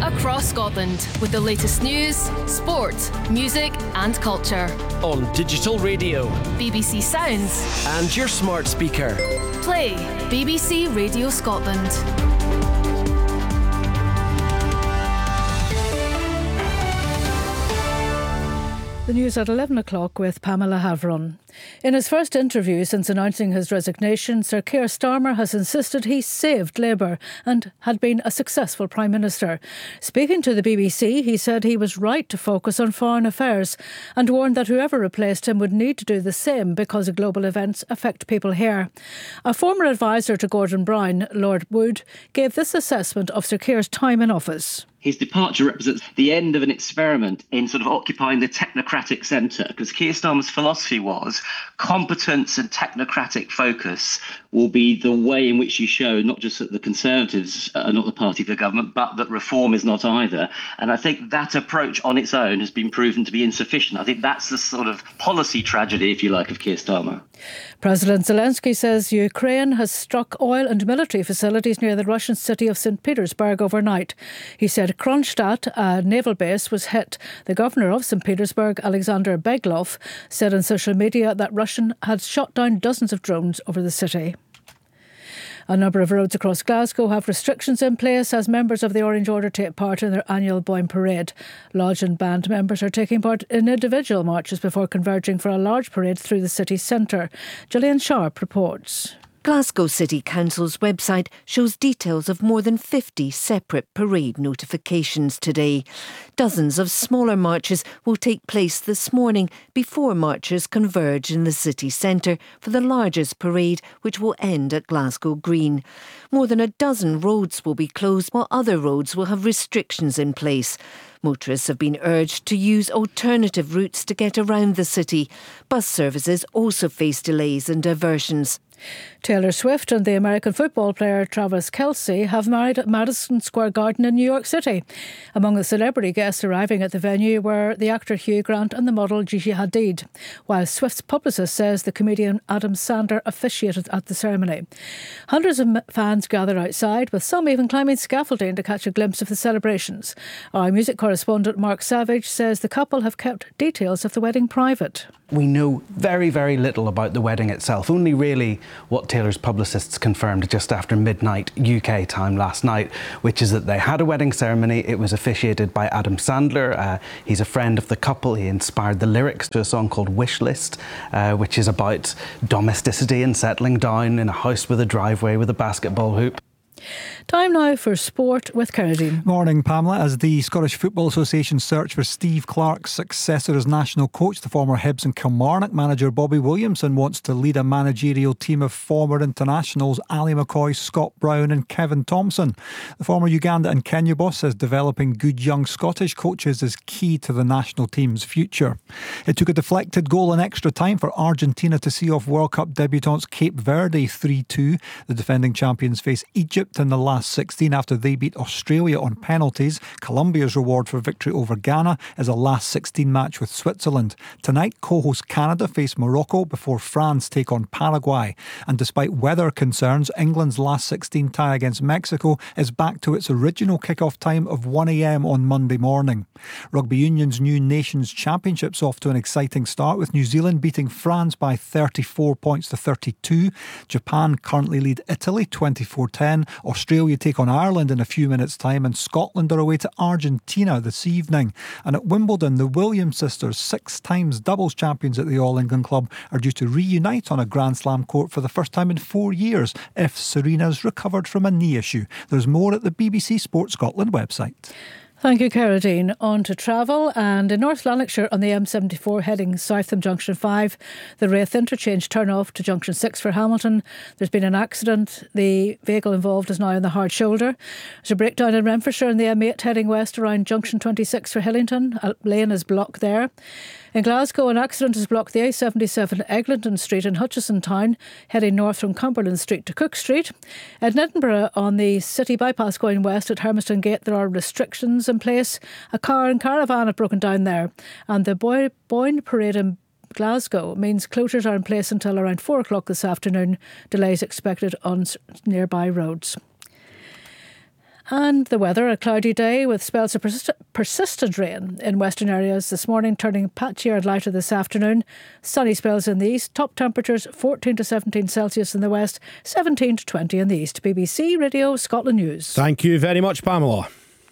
across Scotland with the latest news, sport, music and culture. On digital radio, BBC Sounds and your smart speaker. Play BBC Radio Scotland. The news at 11 o'clock with Pamela Havron. In his first interview since announcing his resignation, Sir Keir Starmer has insisted he saved Labour and had been a successful Prime Minister. Speaking to the BBC, he said he was right to focus on foreign affairs and warned that whoever replaced him would need to do the same because global events affect people here. A former advisor to Gordon Brown, Lord Wood, gave this assessment of Sir Keir's time in office. His departure represents the end of an experiment in sort of occupying the technocratic centre, because Keir Starmer's philosophy was competence and technocratic focus will be the way in which you show not just that the Conservatives are not the party for government, but that reform is not either. And I think that approach on its own has been proven to be insufficient. I think that's the sort of policy tragedy, if you like, of Keir Starmer. President Zelensky says Ukraine has struck oil and military facilities near the Russian city of St. Petersburg overnight. He said Kronstadt, a naval base, was hit. The governor of St. Petersburg, Alexander Beglov, said on social media that Russia had shot down dozens of drones over the city. A number of roads across Glasgow have restrictions in place as members of the Orange Order take part in their annual Boyne Parade. Lodge and band members are taking part in individual marches before converging for a large parade through the city centre. Gillian Sharp reports. Glasgow City Council's website shows details of more than 50 separate parade notifications today. Dozens of smaller marches will take place this morning before marchers converge in the city centre for the largest parade, which will end at Glasgow Green. More than a dozen roads will be closed, while other roads will have restrictions in place. Motorists have been urged to use alternative routes to get around the city. Bus services also face delays and diversions. Taylor Swift and the American football player Travis Kelce have married at Madison Square Garden in New York City. Among the celebrity guests arriving at the venue were the actor Hugh Grant and the model Gigi Hadid, while Swift's publicist says the comedian Adam Sandler officiated at the ceremony. Hundreds of fans gathered outside, with some even climbing scaffolding to catch a glimpse of the celebrations. Our music correspondent Mark Savage says the couple have kept details of the wedding private. We know very, very little about the wedding itself, only really what Taylor's publicists confirmed just after midnight UK time last night, which is that they had a wedding ceremony. It was officiated by Adam Sandler. He's a friend of the couple. He inspired the lyrics to a song called Wish List, which is about domesticity and settling down in a house with a driveway with a basketball hoop. Time now for sport with Caradine. Morning, Pamela. As the Scottish Football Association search for Steve Clarke's successor as national coach, the former Hibs and Kilmarnock manager Bobby Williamson wants to lead a managerial team of former internationals Ali McCoy, Scott Brown and Kevin Thompson. The former Uganda and Kenya boss says developing good young Scottish coaches is key to the national team's future. It took a deflected goal in extra time for Argentina to see off World Cup debutants Cape Verde 3-2. The defending champions face Egypt in the last 16 after they beat Australia on penalties. Colombia's reward for victory over Ghana is a last 16 match with Switzerland. Tonight, co-host Canada face Morocco before France take on Paraguay. And despite weather concerns, England's last 16 tie against Mexico is back to its original kick-off time of 1 a.m. on Monday morning. Rugby Union's new Nations Championship's off to an exciting start, with New Zealand beating France by 34 points to 32. Japan currently lead Italy 24-10. Australia take on Ireland in a few minutes' time, and Scotland are away to Argentina this evening. And at Wimbledon, the Williams sisters, 6 times doubles champions at the All England Club, are due to reunite on a Grand Slam court for the first time in 4 years if Serena's recovered from a knee issue. There's more at the BBC Sport Scotland website. Thank you, Caradine. On to travel, and in North Lanarkshire on the M74 heading south from Junction 5, the Raith interchange turn off to Junction 6 for Hamilton. There's been an accident. The vehicle involved is now on the hard shoulder. There's a breakdown in Renfrewshire on the M8 heading west around Junction 26 for Hillington. A lane is blocked there. In Glasgow, an accident has blocked the A77 Eglinton Street in Hutchison Town, heading north from Cumberland Street to Cook Street. At Edinburgh, on the city bypass going west at Hermiston Gate, there are restrictions in place. A car and caravan have broken down there. And the Boyne Parade in Glasgow means closures are in place until around 4 o'clock this afternoon. Delays expected on nearby roads. And the weather, a cloudy day with spells of persistent rain in western areas this morning, turning patchier and lighter this afternoon. Sunny spells in the east. Top temperatures 14 to 17 Celsius in the west, 17 to 20 in the east. BBC Radio Scotland News. Thank you very much, Pamela.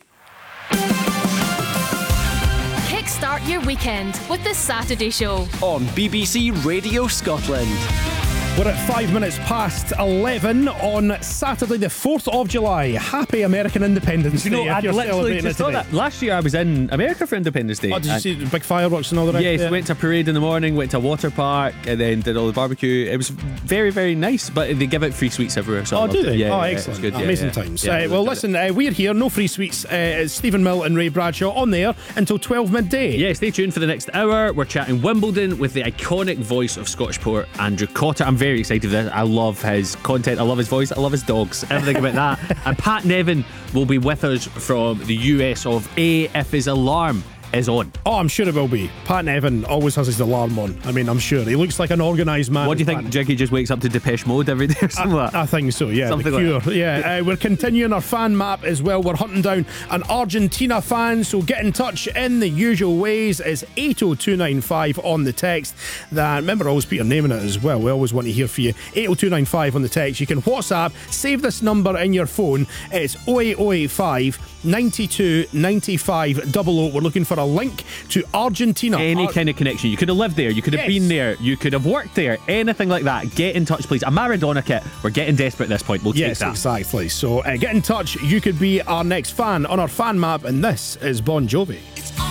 Kickstart your weekend with the Saturday Show on BBC Radio Scotland. We're at 5 minutes past 11 on Saturday the 4th of July. Happy American Independence Day. You know, if I'd you're literally celebrating just it thought today. that. Last year I was in America for Independence Day. Oh, did you see the big fireworks and all the rest? Yes, went to a parade in the morning, went to a water park, and then did all the barbecue. It was very, very nice, but they give out free sweets everywhere. So Oh, do they? Yeah, Oh, yeah, excellent. it was good. Amazing times. Yeah, Well, listen, we're here, no free sweets. It's Stephen Mill and Ray Bradshaw on there until 12 midday. Yeah, stay tuned for the next hour. We're chatting Wimbledon with the iconic voice of Scottish poet Andrew Cotter. I'm very excited for this. I love his content, I love his voice, I love his dogs, everything about that. And Pat Nevin will be with us from the US of A if his alarm is on. Oh, I'm sure it will be. Pat Nevin always has his alarm on. I mean, I'm sure. He looks like an organised man. What do you think? Jackie just wakes up to Depeche Mode every day or something like that? I think so, yeah. Something the Cure. like that. Yeah, we're continuing our fan map as well. We're hunting down an Argentina fan, so get in touch in the usual ways. It's 80295 on the text. Remember, always put your name in it as well. We always want to hear from you. 80295 on the text. You can WhatsApp, save this number in your phone. It's 08085 92 95 00. We're looking for a link to Argentina. Any kind of connection. You could have lived there, you could have been there, you could have worked there, anything like that. Get in touch, please. A Maradona kit. We're getting desperate at this point. We'll take that. Yes, exactly. So get in touch. You could be our next fan on our fan map, and this is Bon Jovi. It's